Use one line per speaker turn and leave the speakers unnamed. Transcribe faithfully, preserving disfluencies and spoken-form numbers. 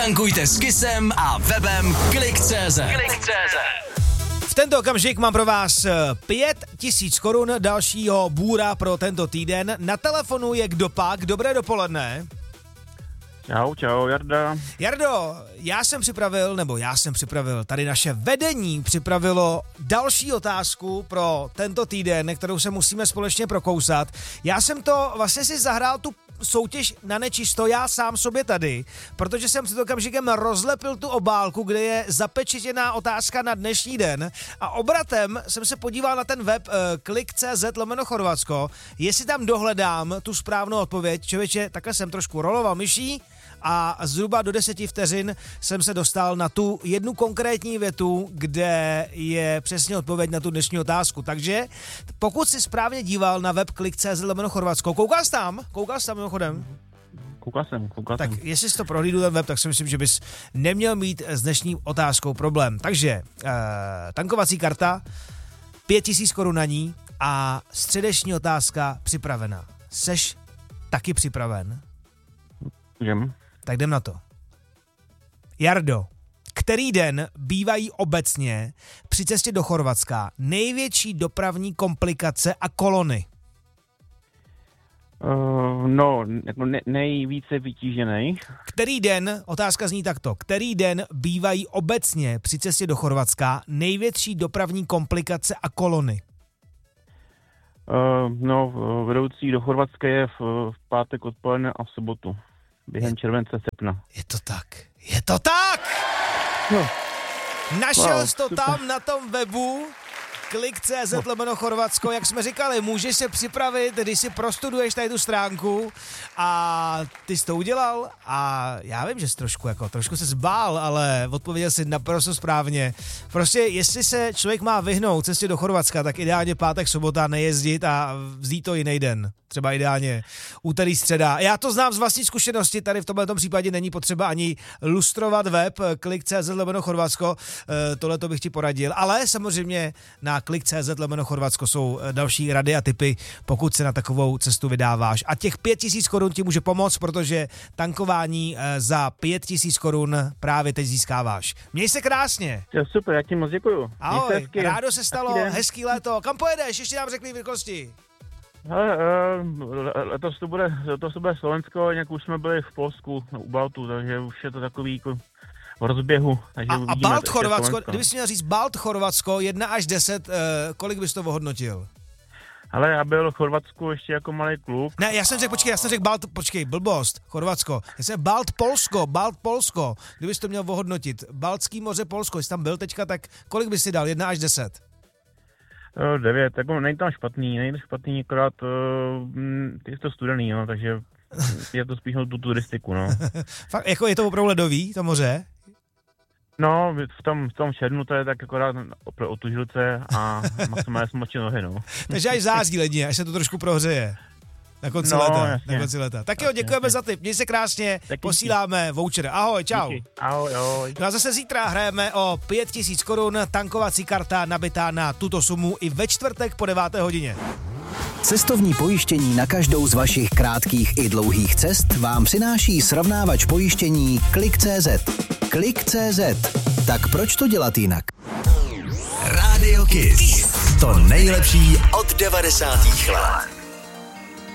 Tankujte s Kissem a webem klik tečka cé zet.
V tento okamžik mám pro vás pět tisíc korun dalšího bůra pro tento týden. Na telefonu je kdopak. Dobré dopoledne.
Čau, čau, Jarda.
Jardo, já jsem připravil, nebo já jsem připravil, tady naše vedení připravilo další otázku pro tento týden, kterou se musíme společně prokousat. Já jsem to, vlastně si zahrál tu soutěž na nečisto já sám sobě tady, protože jsem před okamžikem rozlepil tu obálku, kde je zapečetěná otázka na dnešní den a obratem jsem se podíval na ten web uh, klik tečka cé zet lomeno Chorvatsko, jestli tam dohledám tu správnou odpověď. Člověče, takhle jsem trošku roloval myší a zhruba do deseti vteřin jsem se dostal na tu jednu konkrétní větu, kde je přesně odpověď na tu dnešní otázku. Takže pokud jsi správně díval na web klik tečka cé zet lomeno Chorvatsko, koukal jsi tam? Koukal jsi tam mimochodem?
Koukal jsem, koukal
Tak
jsem.
jestli jsi to prohlídl ten web, tak si myslím, že bys neměl mít s dnešní otázkou problém. Takže uh, tankovací karta, pět tisíc korun na ní a středeční otázka připravena. Seš taky připraven?
Jdem.
Tak jdem na to. Jardo, který den bývají obecně při cestě do Chorvatska největší dopravní komplikace a kolony?
Uh, no, jako ne, nejvíce vytížený.
Který den, otázka zní takto, který den bývají obecně při cestě do Chorvatska největší dopravní komplikace a kolony?
Uh, no, vedoucí do Chorvatska je v, v pátek odpoledne a v sobotu. Během je, července, srpna.
Je to tak. Je to tak!
No.
Našel
Wow,
jsi to
super.
tam na tom webu klik tečka cé zet lomeno Chorvatsko, jak jsme říkali, můžeš se připravit, když si prostuduješ tady tu stránku a ty jsi to udělal a já vím, že jsi trošku jako, trošku se zbál, ale odpověděl jsi naprosto správně. Prostě jestli se člověk má vyhnout cestě do Chorvatska, tak ideálně pátek, sobota nejezdit a vzít to jiný den. Třeba ideálně úterý, středa. Já to znám z vlastní zkušenosti, tady v tomto případě není potřeba ani lustrovat web klik tečka cé zet lomeno Chorvatsko, tohle to bych ti poradil, ale samozřejmě na klik tečka cé zet lomeno Chorvatsko jsou další rady a tipy, pokud se na takovou cestu vydáváš. A těch pět tisíc korun ti může pomoct, protože tankování za pět tisíc korun právě teď získáváš. Měj se krásně.
Jo, super, já ti moc děkuju.
Ahoj, rádo se stalo, hezký léto. Kam pojedeš? Ještě nám řekli v rychlosti.
Hele, uh, letos to bude, letos to bude Slovensko, nějak už jsme byli v Polsku u Baltu, takže už je to takový jako v rozběhu. Takže
A, a
uvidíme,
Balt Chorvatsko,
Slovensko.
kdybys měl říct Balt Chorvatsko jedna až deset, uh, kolik bys to ohodnotil?
Ale já byl v Chorvatsku ještě jako malý kluk.
Ne, já jsem řekl, počkej, já jsem řekl Balt, počkej, blbost, Chorvatsko. Já jsem Balt Polsko, Balt Polsko, kdybys to měl ohodnotit. Baltský moře Polsko, jsi tam byl teďka, tak kolik bys si dal, jedna až deset?
Uh, devět, jako není tam špatný, není to špatný, akorát uh, je to studený, no, takže je to spíš tu turistiku, no.
Fakt, jako je to opravdu ledový, to moře?
No, v tom, v tom červnu to je tak akorát pro otužilce a maximálně smočí nohy, no.
Takže až září ledně, až se to trošku prohřeje. Na konci
No,
leta.
jasně.
Na konci leta. Tak jo,
Jasně,
děkujeme
jasně.
za tip. Měj se krásně,
Taky
posíláme voucher. Ahoj, čau.
Díky. Ahoj, ahoj.
No a zase zítra hrajeme o pět tisíc korun, tankovací karta nabitá na tuto sumu i ve čtvrtek po deváté hodině.
Cestovní pojištění na každou z vašich krátkých i dlouhých cest vám přináší srovnávač pojištění klik tečka cé zet. klik tečka cé zet. Tak proč to dělat jinak? Radio Kiss. To nejlepší od devadesátých let.